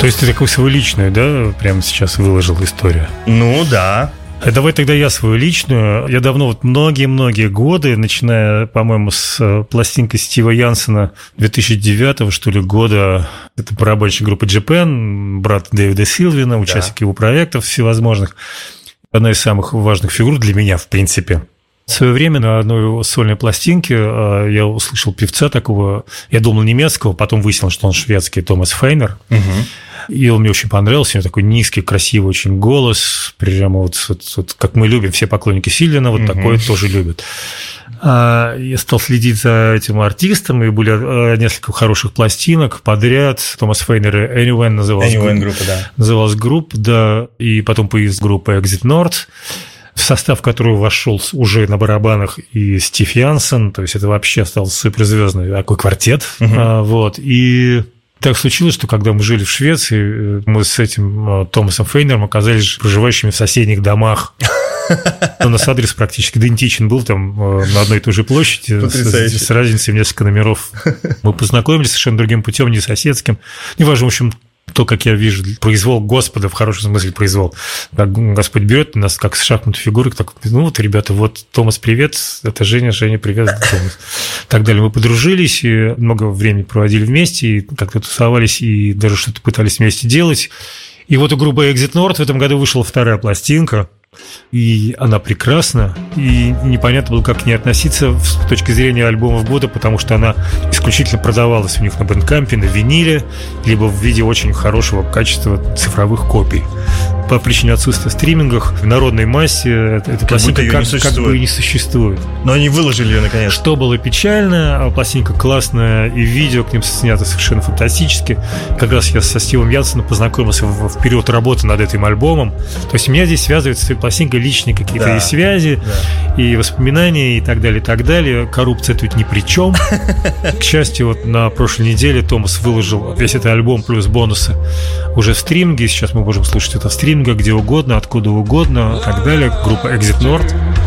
есть ты такую свою личную, да, прямо сейчас выложил историю? Ну, да. Давай тогда я свою личную. Я давно, вот многие-многие годы, начиная, по-моему, с пластинки Стива Янсена 2009 что ли, года, это барабанщик группы Japan, брат Дэвида Силвина, участник его проектов всевозможных, одна из самых важных фигур для меня, в принципе. В свое время на одной его сольной пластинке я услышал певца такого, я думал немецкого, потом выяснилось, что он шведский, Томас Фейнер. И он мне очень понравился, у него такой низкий, красивый очень голос, прямо вот как мы любим, все поклонники Сильвина, вот такое тоже любят. Я стал следить за этим артистом, и были несколько хороших пластинок подряд. Томас Фейнер и Anyone называлась группа, да, и потом появилась группа Exit North, в состав которого вошел уже на барабанах и Стив Янсен, то есть это вообще стал суперзвездный такой квартет, вот, и... Так случилось, что когда мы жили в Швеции, мы с этим Томасом Фейнером оказались проживающими в соседних домах. У нас адрес практически идентичен был, там на одной и той же площади, с разницей в несколько номеров. Мы познакомились совершенно другим путем, не соседским. Неважно, в общем, то, как я вижу, произвол Господа, в хорошем смысле произвол. Как Господь берет нас, как с шахматной фигурой, так, ну вот, ребята, вот Томас, привет, это Женя, привет, это Томас. Так далее. Мы подружились, и много времени проводили вместе, и как-то тусовались, и даже что-то пытались вместе делать. И вот у группы Exit North в этом году вышла вторая пластинка, и она прекрасна, и непонятно было, как к ней относиться с точки зрения альбомов года, потому что она исключительно продавалась у них на бэндкампе, на винире, либо в виде очень хорошего качества цифровых копий. По причине отсутствия стримингов в народной массе эта пластинка как бы и не существует. Но они выложили ее наконец. Что было печально, пластинка классная, и видео к ним снято совершенно фантастически. Как раз я со Стивом Янсеном познакомился в период работы над этим альбомом. То есть меня здесь связывают с этой пластинкой личные какие-то и связи, и воспоминания, и так далее, и так далее. Коррупция тут ни при чем. К счастью, вот на прошлой неделе Томас выложил весь этот альбом плюс бонусы уже в стриминге. Сейчас мы можем слушать это в стриминге, где угодно, откуда угодно, и так далее. Группа Exit North.